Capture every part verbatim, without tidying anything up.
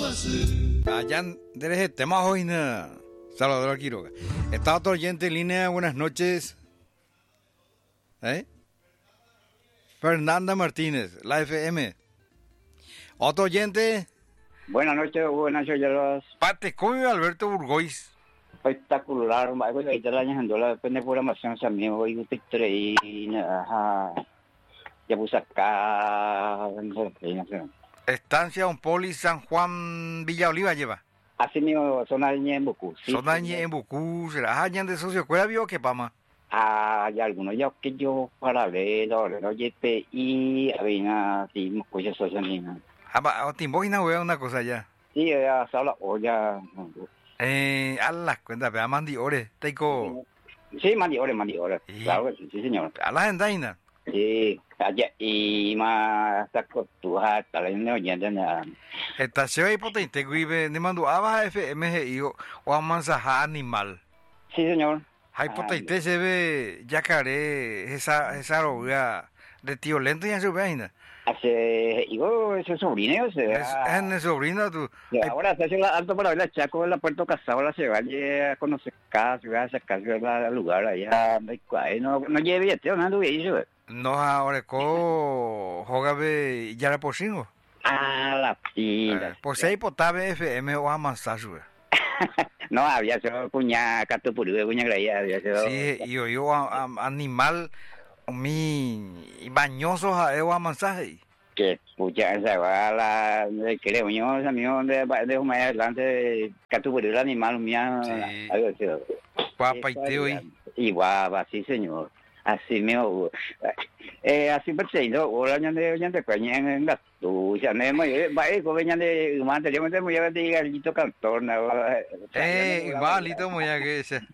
Allá desde tema hoy, ¿no? Salvador Quiroga. Está otro oyente en línea, buenas noches. ¿Eh? Fernanda Martínez, la F M. Otro oyente. Buenas noches, buenas noches. Pate, ¿cómo vive Alberto Burgois? Espectacular, algo de la años en dólares, depende de programación, amigo, hoy usted trae, ajá, ya puse acá, no sé. Estancia Onpoli, San Juan, Villa Oliva lleva. Así mismo, zona de Ñembucú. Sí, zona de Ñembucú, ¿será allá de socio? ¿Cuál vio que pama? Ah, ya algunos ya que yo para ver, no Y P I, había, sí, me escuché socio mismo. Ah, Timbojina, voy a una cosa ya. Sí, ya se habla, o ya. Eh, a las cuentas, vea, Mandi Ore, Teiko. Sí, Mandi Ore, Mandi Ore, sí. Claro que sí, sí, señor. A la gendaina. Sí, allá, y más, saco tu hasta la no oyente nada. Esta se va a hipotente, güey, ni mando a baja F M G I o a manzaja animal. Sí, señor. Hay hipotente se ve yacaré, esa, esa roga de tío lento y en su vaina. Hace, digo, ese sobrino, o sea. Es, es el sobrino, tú. Ahora se hace alto para ver la Chaco en la Puerto Casado, la se vaya a conocer casa, se va a sacar el lugar allá, no, no lleve este, no ando eso. No, ahora co joga ve ya la porcingo. Ah, la pila. Eh, pues ahí potable F M o a manzazo. No, había sido cuña catupuru, cuña graya, había sido. Sí, yo, yo, a, a, animal, mi bañoso a manzaje. Que pucha, esa va la, creo yo, amigo, de, de un mes adelante, catupuru, el animal, mía, algo así. Guapa y teo y. Y guapa, sí, señor. Así mismo, eh, así perseguido, ahora ya de ya de coña en la tuya, no me va a comer ya de más de yo me voy a decir galito cantor, no. Eh, valito muy a que ese.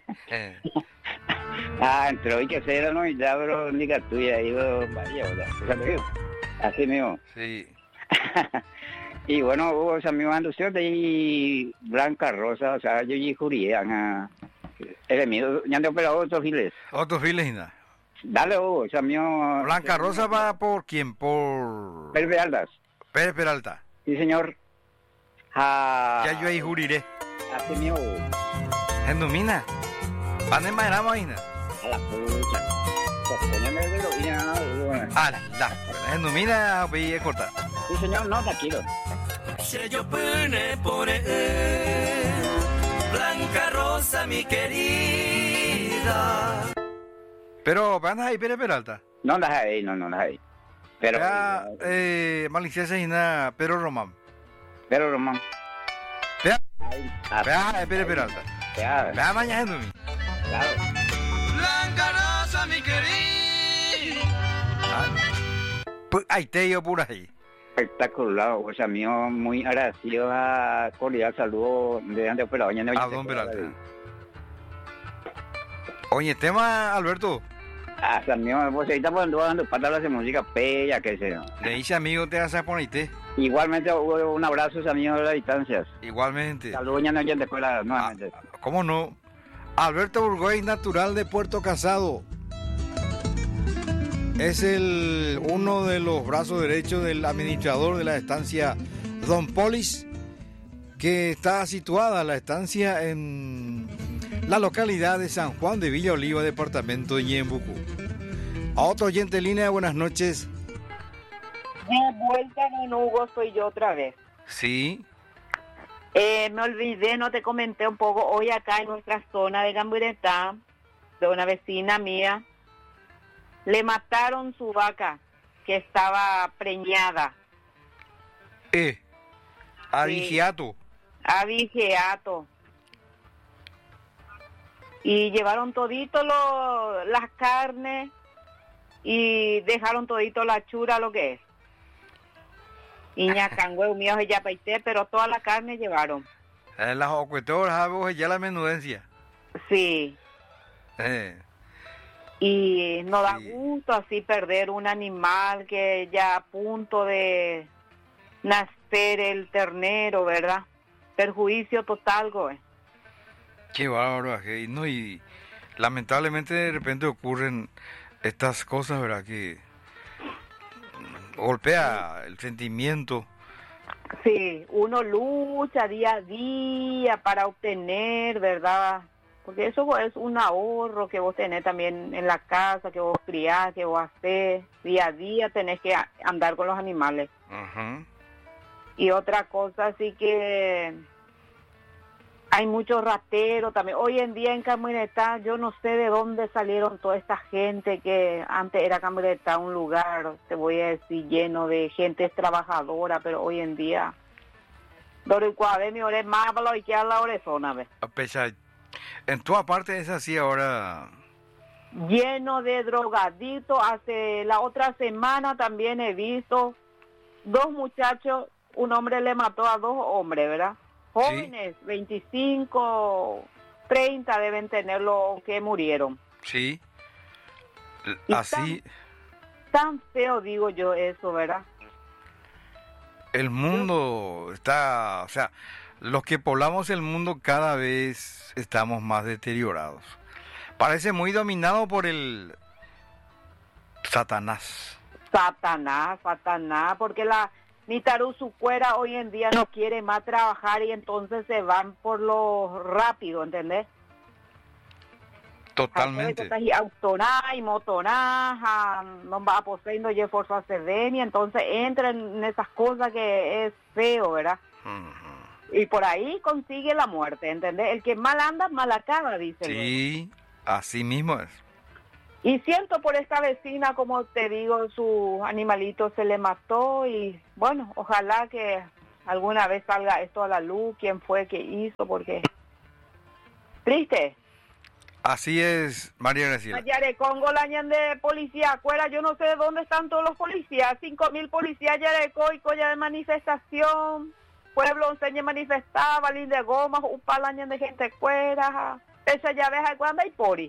Ah, entró y que será no y ya pero ni que tuya ahí vaya, ¿sabes? Así mismo. Sí. Y bueno, hubo esa misma anducción de Blanca Rosa, o sea, yo y Julián, el mío, ya te operado otros giles. Otros giles, ¿no? Dale, Hugo, esa mío. Blanca Rosa va por quién, por. Pérez Peralta. Pérez Peralta. Sí, señor. Ah. Ya yo ahí juriré. Así mío. En Domina. ¿Van en Mayrama ahí, no? A la pucha. A la. En Domina, voy a cortar. Sí, señor, no, tranquilo. Se yo pone por él. Blanca Rosa, mi querida. Pero, ¿van ahí Pérez Peralta? No andas ahí, no, no andas ahí. Pero... Vea, eh, maliciosa y nada, Pedro Román. Pedro Román. Vea, vea, Pérez Peralta. Vea, vea, mañana en Domingo. Claro. Blanca Rosa, mi querida. Ah, pues ahí te yo por ahí. Espectacular, o sea, mío, muy agradecido a cordial saludo de Ande Operado. A don Peralta. Oye, tema, Alberto. Ah, o sea, mío, pues ahí estamos dando patas de música bella, que sé yo. Le dice amigo, te vas a ponerte. Igualmente, un abrazo, amigo de las distancias. Igualmente. Saludos, ya no hay de escuela nuevamente. Ah, ¿cómo no? Alberto Burgois, natural de Puerto Casado. Es el uno de los brazos derechos del administrador de la estancia Don Polis, que está situada la estancia en la localidad de San Juan de Villa Oliva, departamento de Ñembucú. A otro oyente en línea, buenas noches. De vuelta, don Hugo, soy yo otra vez. Sí. Eh, me olvidé, no te comenté un poco, hoy acá en nuestra zona de Gamburetá, de una vecina mía, le mataron su vaca, que estaba preñada. Eh, Adigiato. Sí, Adigiato. Y llevaron todito lo, las carnes y dejaron todito la chura, lo que es. Y ñacangüe, mío, ya paité, pero toda la carne llevaron. Eh, las ocuetoras, ya la menudencia. Sí. Eh. Y no da sí. gusto así perder un animal que ya a punto de nacer el ternero, ¿verdad? Perjuicio total, güey. Qué bárbaro, y no, y lamentablemente de repente ocurren estas cosas, ¿verdad? Que golpea el sentimiento Sí, uno lucha día a día para obtener, ¿verdad? Porque eso es un ahorro que vos tenés también en la casa, que vos criás, que vos hacés. Día a día tenés que a- andar con los animales. Ajá. Y otra cosa, así que hay muchos rateros también. Hoy en día en Camioneta, yo no sé de dónde salieron toda esta gente que antes era Camioneta un lugar, te voy a decir, lleno de gente trabajadora, pero hoy en día... Dore cuave mi ore más para lo que a la orezona, ve. A pesar, en toda parte es así ahora. Lleno de drogaditos. Hace la otra semana también he visto dos muchachos, un hombre le mató a dos hombres, ¿verdad? Jóvenes, veinticinco, treinta deben tener los que murieron. Sí. Y Así, Tan feo digo yo eso, ¿verdad? el mundo está, o sea, los que poblamos el mundo cada vez estamos más deteriorados. Parece muy dominado por el Satanás. Satanás, Satanás, porque la Nitaru Sucuera hoy en día no quiere más trabajar y entonces se van por lo rápido, ¿entendés? Totalmente. Y autoná y motoná, no va poseyendo y esfuerzo a y entonces entran en esas cosas que es feo, ¿verdad? Ujú. Y por ahí consigue la muerte, ¿entendés? El que mal anda, mal acaba, dice. Sí, así mismo es. Y siento por esta vecina, como te digo, su animalito se le mató y bueno, ojalá que alguna vez salga esto a la luz, quién fue que hizo, porque triste. Así es, María Graciela. Yarecongo, la ñan de policía, afuera, yo no sé de dónde están todos los policías, cinco mil policías Yareco y colla de manifestación, pueblo enseña manifestar, balín de goma, un palañan de gente fuera, esa ya ves cuando hay pori.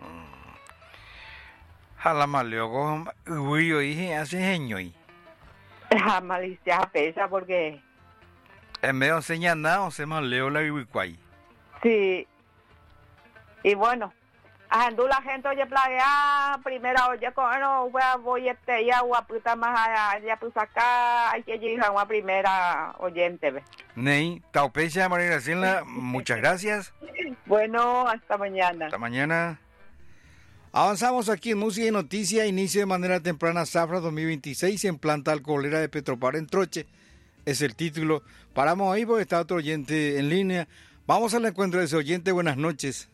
Jala maleo, uy, oye, hace genio y. La malicia pesa porque, En medio enseña nada, se maleo la iguicuay. sí, y bueno, ajandú la gente oye playa, primero oye, bueno, voy a este, ya guaputa más allá, ya pues acá, hay que llegar a una primera oyente, ¿ves? Ney, Taupecha, María Graciela, muchas gracias. Bueno, hasta mañana. Hasta mañana. Avanzamos aquí en Música y Noticia. Inicio de manera temprana Zafra dos mil veintiséis en planta alcoholera de Petropar en Troche. Es el título. Paramos ahí porque está otro oyente en línea. Vamos al encuentro de ese oyente. Buenas noches.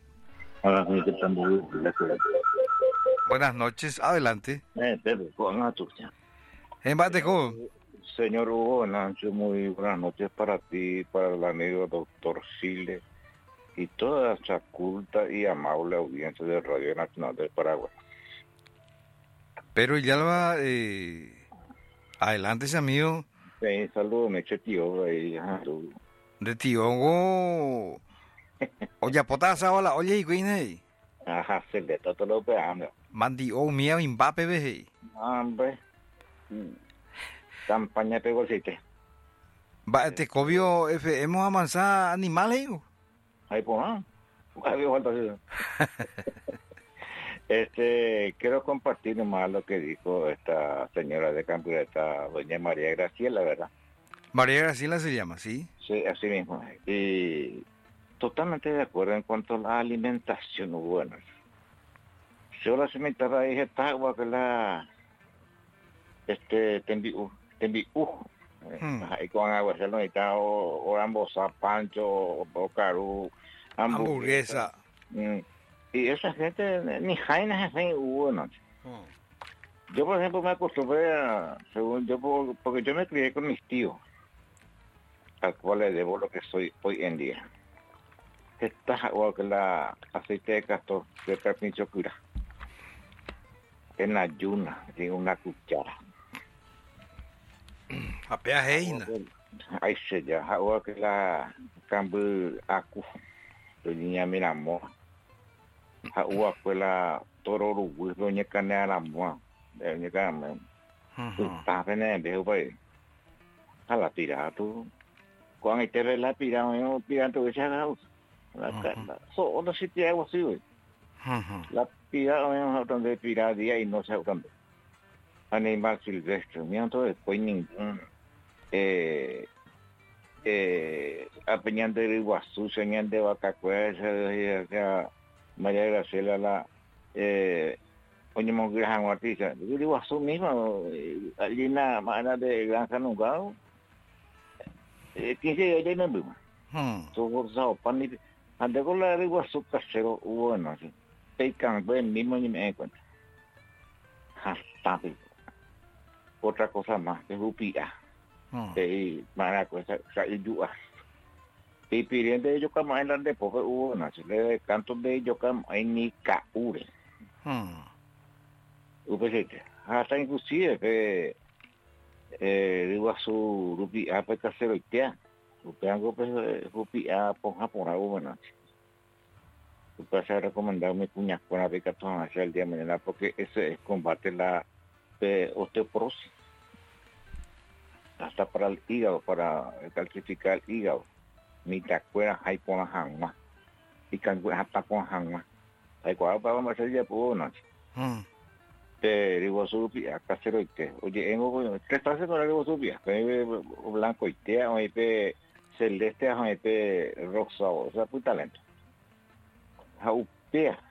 Buenas noches. Adelante. En Bateco. Señor Hugo Nancho, muy buenas noches para ti, para el amigo doctor Chile y toda esa culta y amable audiencia de Radio Nacional del Paraguay. Pero ya va, eh, adelante ese amigo. Sí, saludos, me eché tío ahí. Saludos. De tío, oye, potas hola, oye, y cuine. Ajá, se le está todo lo peando. Mandi, oh, mía, Mbappé, ve. Hombre, campaña pegó el sitio. Va, te cobio, F, hemos avanzado animales, hijo. Ahí pues, ah, había falta Este, quiero compartir nomás lo que dijo esta señora de Campiureta, doña María Graciela, ¿verdad? María Graciela se llama, ¿sí? Sí, así mismo. Y totalmente de acuerdo en cuanto a la alimentación buena. Yo la sementaba dije, está agua que la, este, tembi, tembi, uh, hmm. Ahí con agua, se lo necesita o, o ambosa, pancho, o, o caru, hamburguesa. hamburguesa. Y esa gente, ni jainas así hubo, ¿no? Hmm. Yo, por ejemplo, me acostumbré a, según yo, porque yo me crié con mis tíos, al cual le debo lo que soy hoy en día. Esta agua que la aceite de castor, de carpincho cura, en ayuna, en una cuchara. Apea heina. Ahí se ya, agua que la cambu acu, de niña miramo. Agua que la toro rubu, doña canea la moa, doña canea. Está en viejo pues. A la pirata tú. Cuando te ves la pirata, yo pirata que se haga. La cara, solo si te hago así, güey. La pirata, donde pirata y no sé dónde. Animal silvestre, mira todo después ningún. eh, eh, apeñan de Iguazú, señal de Vacacuesa, María Graciela, la, eh, Oye Monguera Martiza, Iguazú mismo, allí en la mana de Granja Nugado, quince días no vimos. Todo eso, pan y ande con la de Iguazú casero, bueno, sí. Pecan, buen mismo ni me encuentro. Hasta otra cosa más, de Rupia. De Maracuesa, Sayuas. Y pidiendo de Yocama en la de Pobre hubo una, se le canto de Yocama en Nicaure. Upesete. Hasta inclusive que eh, digo a su Rupia, pues casero y tía. Upeango pues Rupia, ponja por algo bueno. Pues a recomendar mi cuña con la beca hacia el día de mañana porque ese es combate la eh, osteoporosis. Hasta para el hígado, para calcificar el hígado. Mi tacuera hay con la jangma. Y canguera hasta con jangma. Hay cual para más el día por una noche. Te digo supia, casero y te. Oye, en ¿qué estás haciendo con el supia? Blanco y te, o pe celeste, o pe rosado. O sea, muy talento. Jaupea.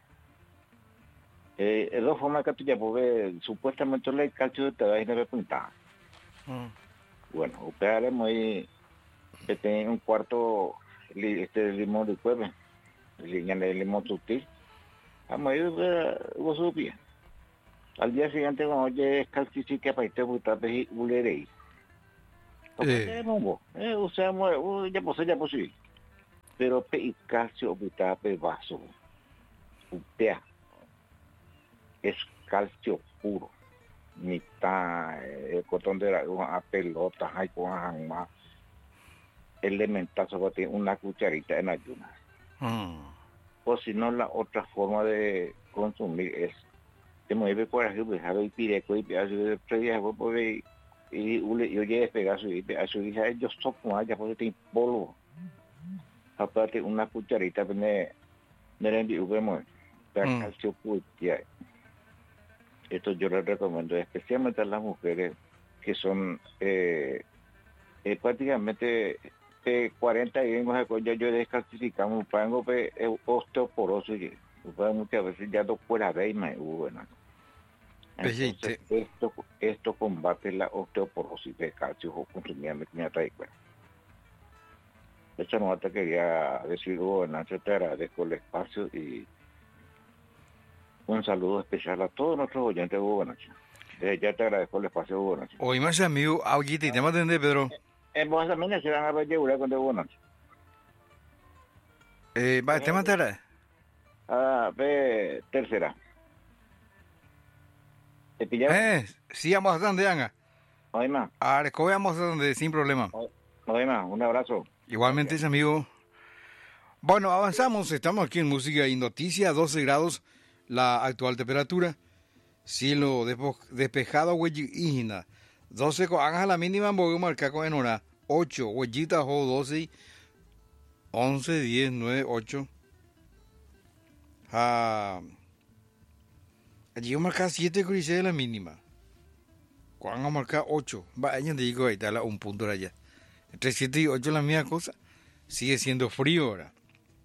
Eh, de dos formas que tú ya porque supuestamente el calcio te da y no le punta. Bueno, ustedes ahí que tienen un cuarto este limón de cueve, línea de limón sutil. Vamos a ir a Gosupia. Al día siguiente, cuando oye calcifica para este butape bulerei. Eh, o sea, ya posee, ya posee. Pero pe calcio butape vaso. Usted es calcio puro. Mitad el cotón de la a pelota hay con más elemental solo tiene una cucharita en ayunas. Mm. O si no, la otra forma de consumir es te mueve por aquí, pues a ver pide y pedazo de tres días por y y yo llegué pedazo y pedazo y dije yo sopo allá porque tiene polvo. Aparte una cucharita de de de vemos calcio puro. Esto yo les recomiendo especialmente a las mujeres que son eh, eh, prácticamente eh, cuarenta años ya yo descalcificamos un pango de osteoporosis y muchas veces ya no fuera de más bueno. Entonces, esto esto combate la osteoporosis de calcio o consumiendo mi atraicua. Esta nota quería decir, bueno, te agradezco el espacio y un saludo especial a todos nuestros oyentes. Buenas noches. Eh, ya te agradezco el espacio. Buenas noches. Hoy más amigo, ahorita y te más atender, Pedro. En vos también se van a ver llegar con de buenas noches. Eh, va, ¿te matará? Ah, ve, tercera. ¿Te pillamos? Eh, sí, vamos a donde Anga. Hoy más. A ver, vamos a donde sin problema. Hoy más, un abrazo. Igualmente, okay. Amigo. Bueno, avanzamos, estamos aquí en Música y Noticia, doce grados. La actual temperatura, cielo despejado, huellita, doce con anja la mínima, voy a marcar con en hora, ocho, huellita, o doce, once, diez, nueve, ocho. Ah, allí voy a marcar siete con la mínima. Cuando a marcar ocho, vaya, te digo, ahí está un punto de allá. Entre siete y ocho la misma cosa, sigue siendo frío ahora.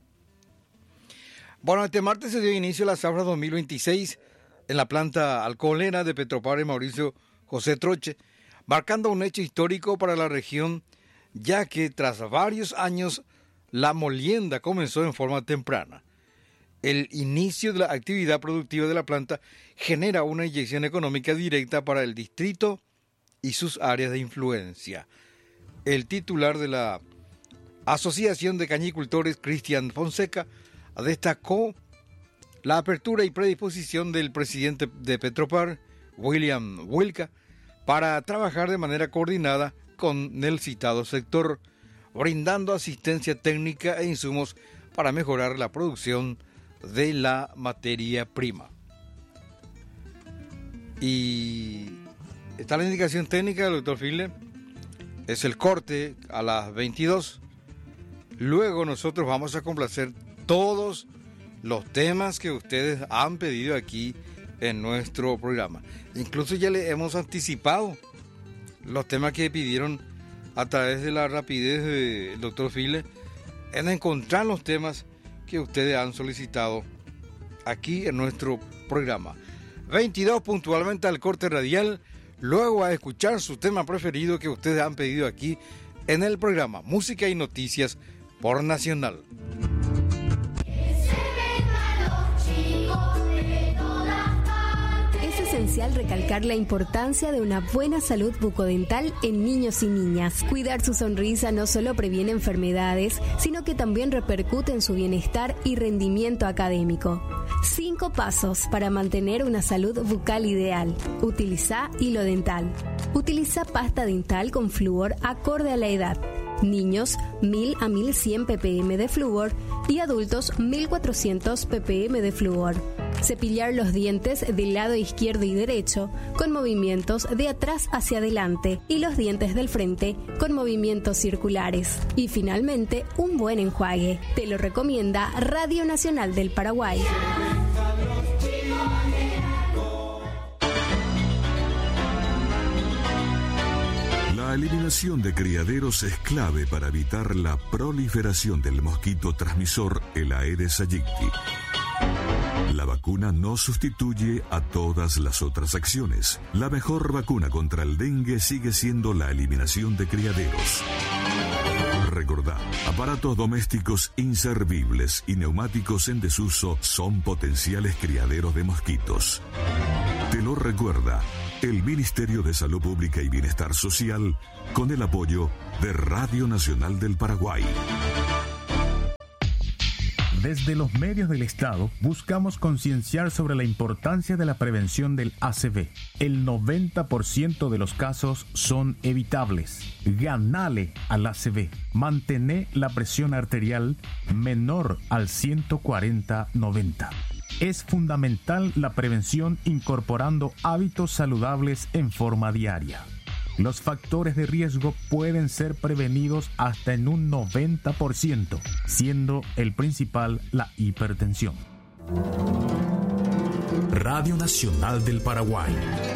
Bueno, este martes se dio inicio a la zafra dos mil veintiséis en la planta alcoholera de Petropar Mauricio José Troche, marcando un hecho histórico para la región, ya que tras varios años la molienda comenzó en forma temprana. El inicio de la actividad productiva de la planta genera una inyección económica directa para el distrito y sus áreas de influencia. El titular de la Asociación de Cañicultores, Cristian Fonseca, destacó la apertura y predisposición del presidente de Petropar, William Wilka, para trabajar de manera coordinada con el citado sector, brindando asistencia técnica e insumos para mejorar la producción de la materia prima. Y está la indicación técnica del doctor Fille, es el corte a las veintidós. Luego nosotros vamos a complacer todos los temas que ustedes han pedido aquí en nuestro programa. Incluso ya le hemos anticipado los temas que pidieron a través de la rapidez del doctor File en encontrar los temas que ustedes han solicitado aquí en nuestro programa. veintidós puntualmente al corte radial, luego a escuchar su tema preferido que ustedes han pedido aquí en el programa Música y Noticias por Nacional. Es esencial recalcar la importancia de una buena salud bucodental en niños y niñas. Cuidar su sonrisa no solo previene enfermedades, sino que también repercute en su bienestar y rendimiento académico. Cinco pasos para mantener una salud bucal ideal. Utiliza hilo dental. Utiliza pasta dental con flúor acorde a la edad. Niños, mil a mil cien ppm de flúor y adultos, mil cuatrocientos ppm de flúor. Cepillar los dientes del lado izquierdo y derecho con movimientos de atrás hacia adelante y los dientes del frente con movimientos circulares. Y finalmente, un buen enjuague. Te lo recomienda Radio Nacional del Paraguay. La eliminación de criaderos es clave para evitar la proliferación del mosquito transmisor, el Aedes aegypti. La vacuna no sustituye a todas las otras acciones. La mejor vacuna contra el dengue sigue siendo la eliminación de criaderos. Recordá, aparatos domésticos inservibles y neumáticos en desuso son potenciales criaderos de mosquitos. Te lo recuerda el Ministerio de Salud Pública y Bienestar Social con el apoyo de Radio Nacional del Paraguay. Desde los medios del Estado buscamos concienciar sobre la importancia de la prevención del A C V. El noventa por ciento de los casos son evitables. Ganale al A C V. Mantener la presión arterial menor al ciento cuarenta noventa. Es fundamental la prevención incorporando hábitos saludables en forma diaria. Los factores de riesgo pueden ser prevenidos hasta en un noventa por ciento, siendo el principal la hipertensión. Radio Nacional del Paraguay.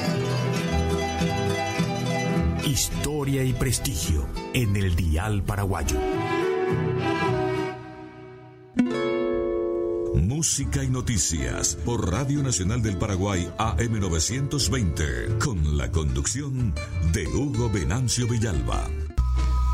Historia y prestigio en el dial paraguayo. Música y Noticias por Radio Nacional del Paraguay A M novecientos veinte con la conducción de Hugo Venancio Villalba.